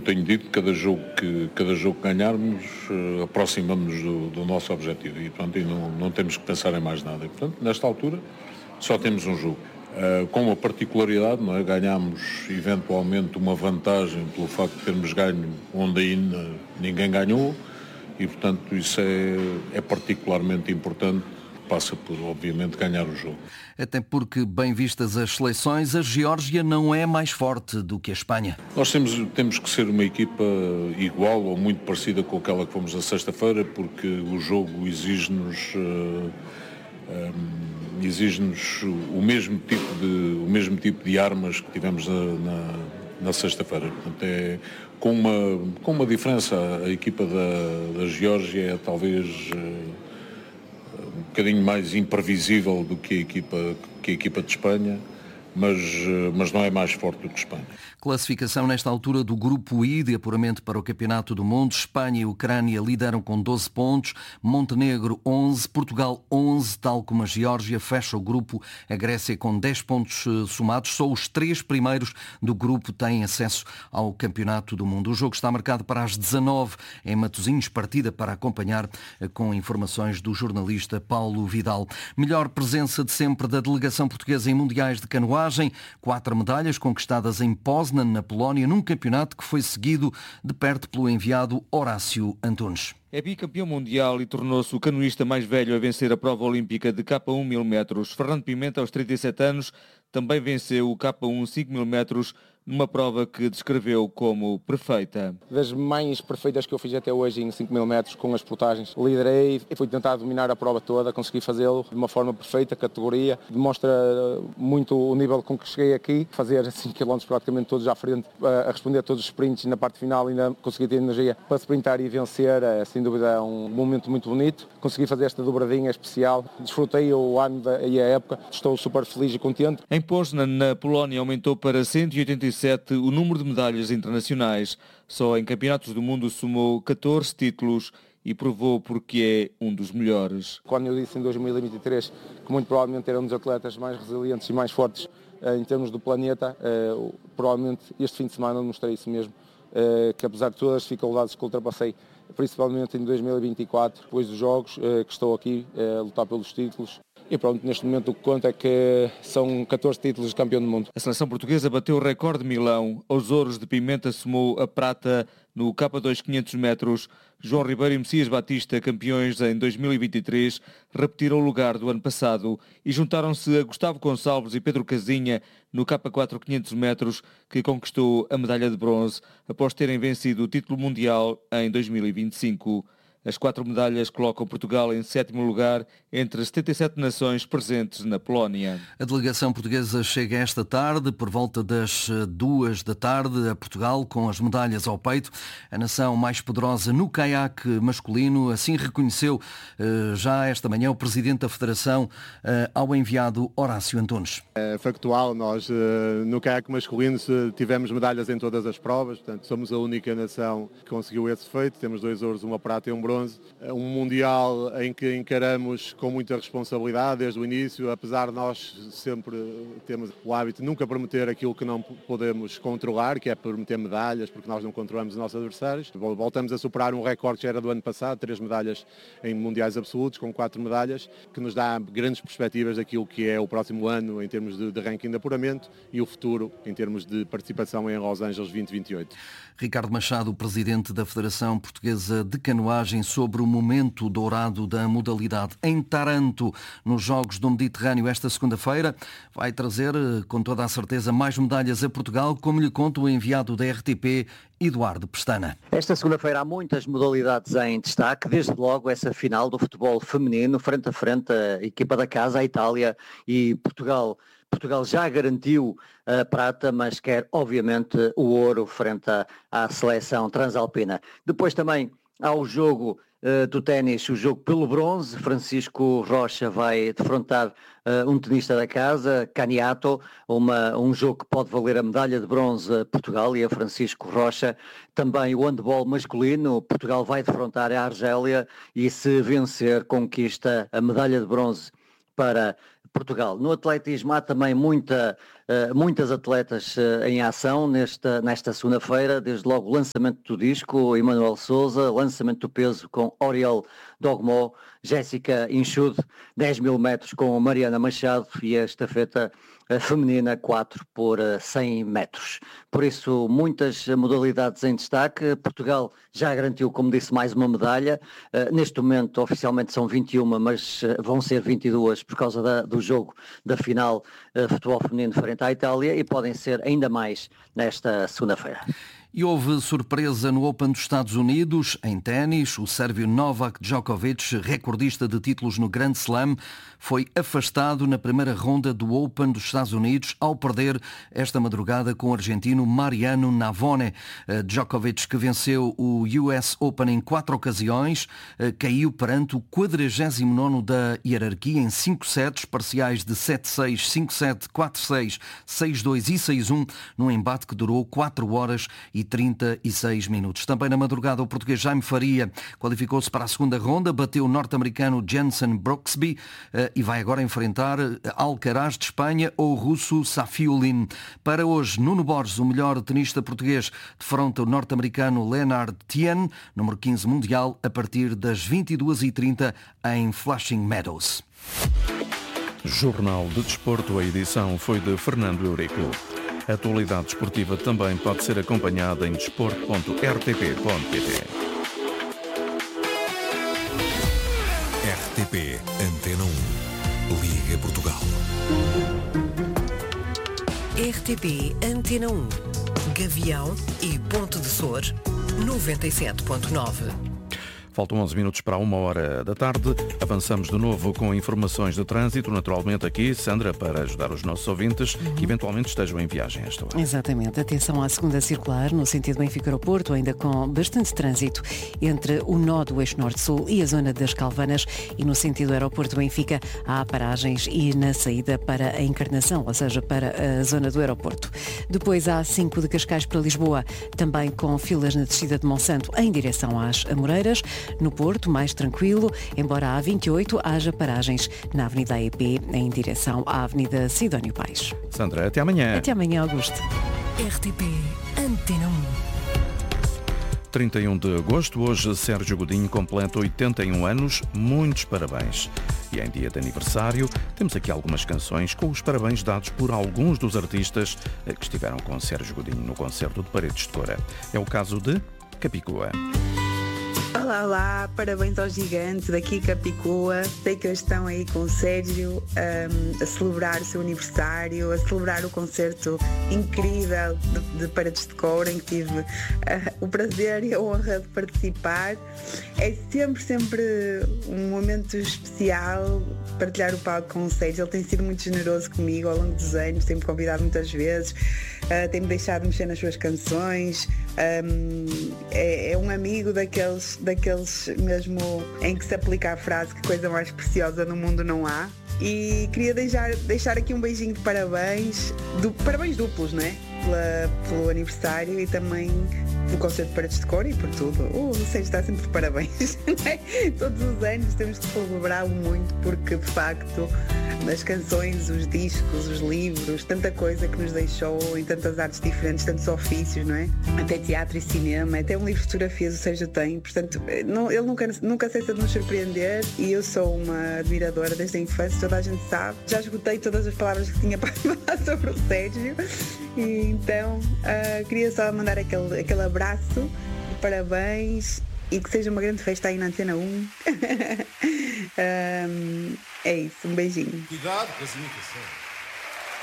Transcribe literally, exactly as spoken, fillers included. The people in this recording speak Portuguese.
tenho dito, cada jogo que, cada jogo que ganharmos, uh, aproximamos-nos do, do nosso objetivo e, portanto, e não, não temos que pensar em mais nada. E, portanto, nesta altura, só temos um jogo. Uh, com uma particularidade, não é? Ganhamos eventualmente uma vantagem pelo facto de termos ganho onde ainda ninguém ganhou e, portanto, isso é, é particularmente importante. Passa por, obviamente, ganhar o jogo. Até porque, bem vistas as seleções, a Geórgia não é mais forte do que a Espanha. Nós temos, temos que ser uma equipa igual ou muito parecida com aquela que fomos na sexta-feira, porque o jogo exige-nos uh, um, exige-nos o mesmo tipo de, o mesmo tipo de armas que tivemos na, na, na sexta-feira. Portanto, é, com, uma, com uma diferença, a equipa da, da Geórgia é talvez... Uh, um bocadinho mais imprevisível do que a equipa, que a equipa de Espanha, mas, mas não é mais forte do que Espanha. Classificação nesta altura do Grupo I de apuramento para o Campeonato do Mundo. Espanha e Ucrânia lideram com doze pontos, Montenegro onze, Portugal onze, tal como a Geórgia fecha o grupo, a Grécia com dez pontos somados. Só os três primeiros do grupo têm acesso ao Campeonato do Mundo. O jogo está marcado para as dezanove em Matosinhos, partida para acompanhar com informações do jornalista Paulo Vidal. Melhor presença de sempre da delegação portuguesa em mundiais de canoagem, quatro medalhas conquistadas em Poznan, na Polónia, num campeonato que foi seguido de perto pelo enviado Horácio Antunes. É bicampeão mundial e tornou-se o canoísta mais velho a vencer a prova olímpica de K um mil metros. Fernando Pimenta, aos trinta e sete anos, também venceu o K um cinco mil metros numa prova que descreveu como perfeita. Das mais perfeitas que eu fiz até hoje em cinco mil metros, com as pilotagens, liderei e fui tentar dominar a prova toda, consegui fazê-lo de uma forma perfeita, categoria, demonstra muito o nível com que cheguei aqui, fazer cinco quilómetros praticamente todos à frente, a responder a todos os sprints e na parte final ainda consegui ter energia para sprintar e vencer, sem dúvida é um momento muito bonito, consegui fazer esta dobradinha especial, desfrutei o ano e a época, estou super feliz e contente. Em Poznan, na Polónia, aumentou para cento e oitenta e sete o número de medalhas internacionais. Só em campeonatos do mundo somou catorze títulos e provou porque é um dos melhores. Quando eu disse em dois mil e vinte e três que muito provavelmente era um dos atletas mais resilientes e mais fortes eh, em termos do planeta, eh, provavelmente este fim de semana mostrei isso mesmo, eh, que apesar de todas as dificuldades que ultrapassei, principalmente em dois mil e vinte e quatro, depois dos Jogos, eh, que estou aqui eh, a lutar pelos títulos. E pronto, neste momento o que conta é que são catorze títulos de campeão do mundo. A seleção portuguesa bateu o recorde de Milão. Aos ouros de Pimenta somou a prata no K dois quinhentos metros. João Ribeiro e Messias Batista, campeões em dois mil e vinte e três, repetiram o lugar do ano passado e juntaram-se a Gustavo Gonçalves e Pedro Casinha no K quatro quinhentos metros, que conquistou a medalha de bronze após terem vencido o título mundial em dois mil e vinte e cinco. As quatro medalhas colocam Portugal em sétimo lugar entre setenta e sete nações presentes na Polónia. A delegação portuguesa chega esta tarde, por volta das duas da tarde, a Portugal, com as medalhas ao peito. A nação mais poderosa no caiaque masculino, assim reconheceu já esta manhã o presidente da Federação ao enviado Horácio Antunes. É factual, nós no caiaque masculino tivemos medalhas em todas as provas, portanto somos a única nação que conseguiu esse feito, temos dois ouros, uma prata e um bronze. Um Mundial em que encaramos com muita responsabilidade desde o início, apesar de nós sempre termos o hábito de nunca prometer aquilo que não podemos controlar, que é prometer medalhas, porque nós não controlamos os nossos adversários. Voltamos a superar um recorde que era do ano passado, três medalhas em mundiais absolutos, com quatro medalhas, que nos dá grandes perspectivas daquilo que é o próximo ano em termos de, de ranking de apuramento e o futuro em termos de participação em Los Angeles vinte e vinte e oito. Ricardo Machado, presidente da Federação Portuguesa de Canoagem, sobre o momento dourado da modalidade em Taranto, nos Jogos do Mediterrâneo esta segunda-feira, vai trazer, com toda a certeza, mais medalhas a Portugal, como lhe conta o enviado da R T P, Eduardo Pestana. Esta segunda-feira há muitas modalidades em destaque, desde logo essa final do futebol feminino, frente a frente a equipa da casa, a Itália e Portugal. Portugal já garantiu a prata, mas quer obviamente o ouro frente à, à seleção transalpina. Depois também há o jogo uh, do ténis, o jogo pelo bronze. Francisco Rocha vai defrontar uh, um tenista da casa, Caniato, uma, um jogo que pode valer a medalha de bronze a Portugal e a Francisco Rocha. Também o handball masculino, Portugal vai defrontar a Argélia e, se vencer, conquista a medalha de bronze para Portugal. No atletismo há também muita muitas atletas em ação nesta, nesta segunda-feira, desde logo o lançamento do disco, Emanuel Sousa, lançamento do peso com Oriol Dogmo, Jéssica Inchude, dez mil metros com Mariana Machado e a estafeta feminina quatro por cem metros. Por isso, muitas modalidades em destaque. Portugal já garantiu, como disse, mais uma medalha. Neste momento, oficialmente são vinte e uma, mas vão ser vinte e duas por causa da, do jogo da final futebol feminino frente à Itália e podem ser ainda mais nesta segunda-feira. E houve surpresa no Open dos Estados Unidos. Em ténis, o sérvio Novak Djokovic, recordista de títulos no Grand Slam, foi afastado na primeira ronda do Open dos Estados Unidos ao perder esta madrugada com o argentino Mariano Navone. Djokovic, que venceu o U S Open em quatro ocasiões, caiu perante o quadragésimo nono da hierarquia em cinco sets, parciais de sete seis, cinco sete, quatro seis, seis dois e seis um, num embate que durou quatro horas e trinta e seis minutos. Também na madrugada, o português Jaime Faria qualificou-se para a segunda ronda, bateu o norte-americano Jensen Brooksby e vai agora enfrentar Alcaraz de Espanha ou o russo Safiullin. Para hoje, Nuno Borges, o melhor tenista português, defronta o norte-americano Leonard Tien, número quinze mundial, a partir das vinte e duas e trinta em Flushing Meadows. Jornal de Desporto, a edição foi de Fernando Eurico. A atualidade desportiva também pode ser acompanhada em desporto ponto r t p ponto p t. R T P Antena um. Liga Portugal. R T P Antena um. Gavião e Ponte de Sor, noventa e sete ponto nove. Faltam onze minutos para uma hora da tarde. Avançamos de novo com informações de trânsito. Naturalmente aqui, Sandra, para ajudar os nossos ouvintes que eventualmente estejam em viagem a esta hora. Exatamente. Atenção à segunda circular, no sentido Benfica-Aeroporto, ainda com bastante trânsito entre o nó do eixo norte-sul e a zona das Calvanas, e no sentido Aeroporto-Benfica há paragens e na saída para a Encarnação, ou seja, para a zona do aeroporto. Depois há A cinco de Cascais para Lisboa, também com filas na descida de Monsanto em direção às Amoreiras. No Porto, mais tranquilo, embora a A vinte e oito haja paragens na Avenida A E P em direção à Avenida Sidónio Pais. Sandra, até amanhã. Até amanhã, Augusto. R T P Antena um. trinta e um de agosto, hoje Sérgio Godinho completa oitenta e um anos, muitos parabéns. E em dia de aniversário, temos aqui algumas canções com os parabéns dados por alguns dos artistas que estiveram com Sérgio Godinho no concerto de Paredes de Cora. É o caso de Capicua. Olá, olá, parabéns ao gigante daqui Capicua. Sei que eles estão aí com o Sérgio um, a celebrar o seu aniversário, a celebrar o concerto incrível de, de Paredes de Cora, em que tive uh, o prazer e a honra de participar. É sempre, sempre um momento especial partilhar o palco com o Sérgio. Ele tem sido muito generoso comigo ao longo dos anos, tem-me convidado muitas vezes, uh, tem-me deixado mexer nas suas canções. Um, é, é um amigo daqueles, daqueles mesmo em que se aplica a frase que coisa mais preciosa no mundo não há. E queria deixar, deixar aqui um beijinho de parabéns, du, parabéns duplos, não é? Pela, pelo aniversário e também pelo concerto de Paredes de Cora e por tudo. O Sérgio está sempre de parabéns. Todos os anos temos que celebrá-lo muito, porque de facto as canções, os discos, os livros, tanta coisa que nos deixou em tantas artes diferentes, tantos ofícios, não é? Até teatro e cinema, até um livro de fotografias o Sérgio tem, portanto não, ele nunca, nunca cessa de nos surpreender e eu sou uma admiradora desde a infância, toda a gente sabe. Já esgotei todas as palavras que tinha para falar sobre o Sérgio e então uh, queria só mandar aquele, aquele abraço, parabéns e que seja uma grande festa aí na Antena um. um é isso, um beijinho. Cuidado com as imitações.